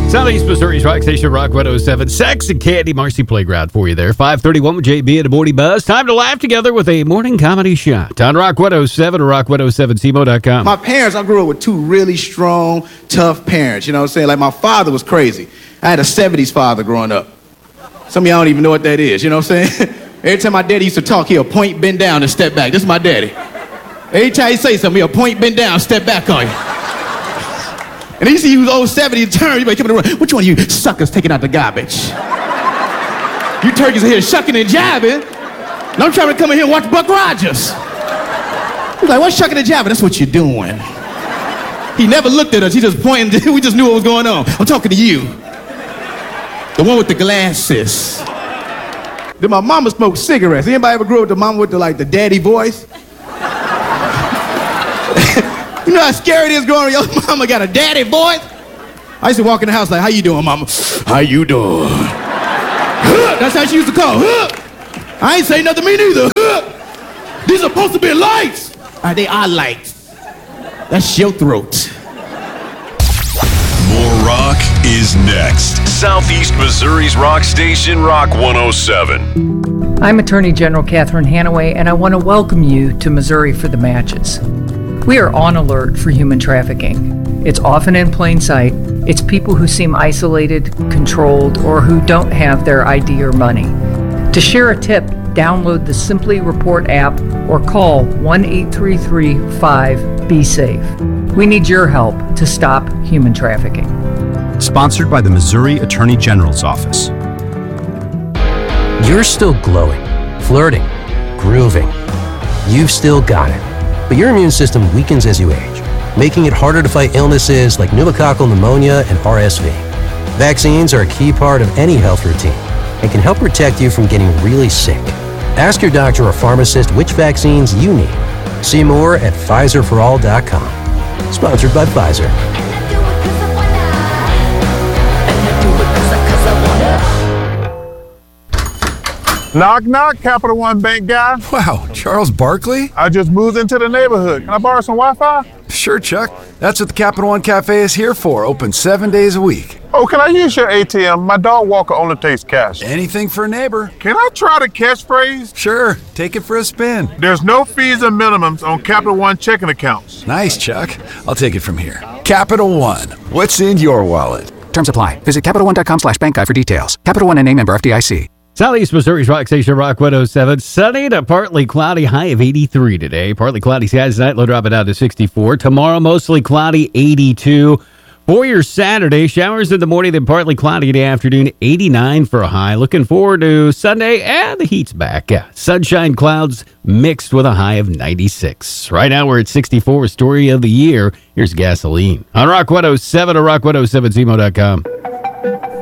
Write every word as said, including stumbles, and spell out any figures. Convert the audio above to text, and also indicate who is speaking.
Speaker 1: Southeast Missouri's Rock Station, Rock one oh seven. Sex and Candy, Marcy Playground for you there. five thirty-one with J B and the Morning Buzz. Time to laugh together with a morning comedy shot on Rock one oh seven or rock one oh seven C M O dot com.
Speaker 2: My parents, I grew up with two really strong, tough parents. You know what I'm saying? Like, my father was crazy. I had a seventies father growing up. Some of y'all don't even know what that is. You know what I'm saying? Every time my daddy used to talk, he'll point, bend down, and step back. This is my daddy. Every time he say something, he'll point, bend down, step back on you. And he used to use old seventies terms. He come in the room. Which one of you suckers taking out the garbage? You turkeys are here shucking and jabbing. And I'm trying to come in here and watch Buck Rogers. He's like, what's shucking and jabbing? That's what you're doing. He never looked at us. He just pointed. We just knew what was going on. I'm talking to you. The one with the glasses. Then my mama smoked cigarettes. Anybody ever grew up with the mama with the, like, the daddy voice? You know how scary it is growing up? Your mama got a daddy voice? I used to walk in the house like, how you doing, mama? How you doing? That's how she used to call. I ain't say nothing to me neither. These are supposed to be lights. Uh, they are lights. That's your throat.
Speaker 3: More rock is next. Southeast Missouri's Rock Station, Rock one oh seven.
Speaker 4: I'm Attorney General Catherine Hanaway, and I want to welcome you to Missouri for the Matches. We are on alert for human trafficking. It's often in plain sight. It's people who seem isolated, controlled, or who don't have their I D or money. To share a tip, download the Simply Report app or call one eight three three five be safe. We need your help to stop human trafficking.
Speaker 5: Sponsored by the Missouri Attorney General's Office.
Speaker 6: You're still glowing, flirting, grooving. You've still got it. But your immune system weakens as you age, making it harder to fight illnesses like pneumococcal pneumonia and R S V. Vaccines are a key part of any health routine and can help protect you from getting really sick. Ask your doctor or pharmacist which vaccines you need. See more at Pfizer for all dot com. Sponsored by Pfizer.
Speaker 7: Knock, knock, Capital One Bank guy.
Speaker 8: Wow, Charles Barkley?
Speaker 7: I just moved into the neighborhood. Can I borrow some Wi-Fi?
Speaker 8: Sure, Chuck. That's what the Capital One Cafe is here for. Open seven days a week.
Speaker 7: Oh, can I use your A T M? My dog walker only takes cash.
Speaker 8: Anything for a neighbor.
Speaker 7: Can I try the catchphrase?
Speaker 8: Sure, take it for a spin.
Speaker 7: There's no fees or minimums on Capital One checking accounts.
Speaker 8: Nice, Chuck. I'll take it from here. Capital One. What's in your wallet?
Speaker 9: Terms apply. Visit Capital One dot com slash bank guide for details. Capital One N A member F D I C.
Speaker 1: Southeast Missouri's Rock Station, Rock one oh seven. Sunny to partly cloudy, high of eighty-three today. Partly cloudy skies tonight, low dropping down to sixty-four. Tomorrow, mostly cloudy, eighty-two. For your Saturday, showers in the morning, then partly cloudy in the afternoon, eighty-nine for a high. Looking forward to Sunday, and the heat's back. Yeah, sunshine clouds mixed with a high of ninety-six. Right now, we're at sixty-four. Story of the year. Here's Gasoline on Rock one oh seven or rock one oh seven C M O dot com.